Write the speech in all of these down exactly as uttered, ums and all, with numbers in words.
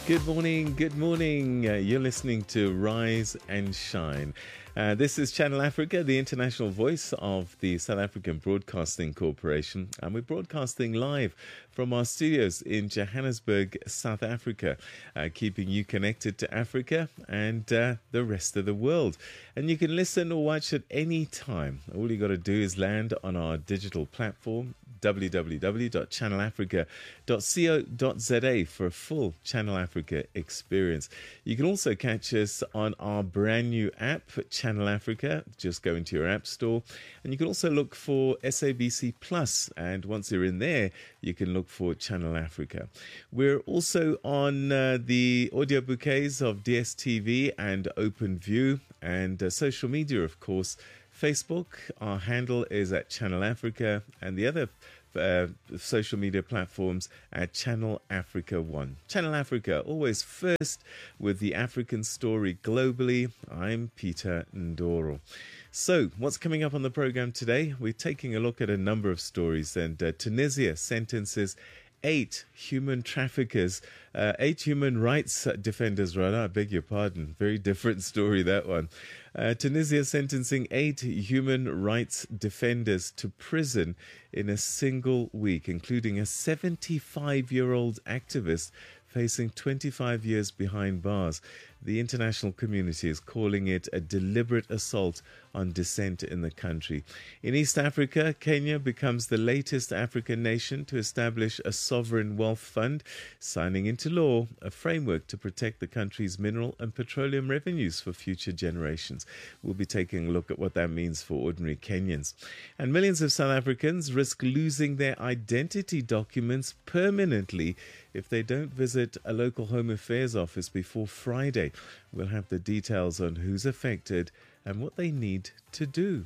Good morning, good morning. Uh, you're listening to Rise and Shine. Uh, this is Channel Africa, the international voice of the South African Broadcasting Corporation, and we're broadcasting live from our studios in Johannesburg, South Africa, uh, keeping you connected to Africa and uh, the rest of the world. And you can listen or watch at any time. All you got to do is land on our digital platform, w w w dot channel africa dot co dot z a, for a full Channel Africa experience. You can also catch us on our brand new app, Channel Africa. Just go into your app store, and you can also look for S A B C Plus, and once you're in there, you can look for Channel Africa. We're also on uh, the audio bouquets of D S T V and OpenView, and uh, social media, of course. Facebook, our handle is at Channel Africa, and the other uh, social media platforms at Channel Africa One. Channel Africa, always first with the African story globally. I'm Peter Ndoro. So, what's coming up on the program today? We're taking a look at a number of stories, and uh, Tunisia sentences eight human traffickers, uh, eight human rights defenders, rather, I beg your pardon. Very different story, that one. Uh, Tunisia sentencing eight human rights defenders to prison in a single week, including a seventy-five-year-old activist facing twenty-five years behind bars. The international community is calling it a deliberate assault on dissent in the country. In East Africa, Kenya becomes the latest African nation to establish a sovereign wealth fund, signing into law a framework to protect the country's mineral and petroleum revenues for future generations. We'll be taking a look at what that means for ordinary Kenyans. And millions of South Africans risk losing their identity documents permanently if they don't visit a local Home Affairs office before Friday. We'll have the details on who's affected and what they need to do.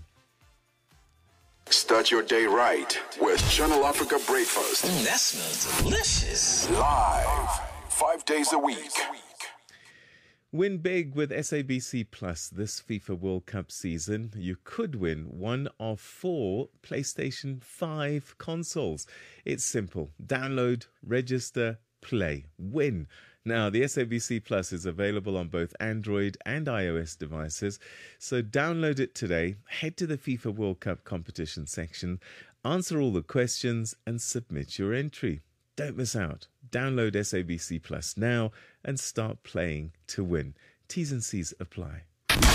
Start your day right with Channel Africa Breakfast. Mm, that smells delicious. Live, five days a week. Win big with S A B C Plus this FIFA World Cup season. You could win one of four PlayStation five consoles. It's simple. Download, register, play, win. Now, the S A B C Plus is available on both Android and iOS devices, so download it today, head to the FIFA World Cup competition section, answer all the questions, and submit your entry. Don't miss out. Download S A B C Plus now and start playing to win. T's and C's apply.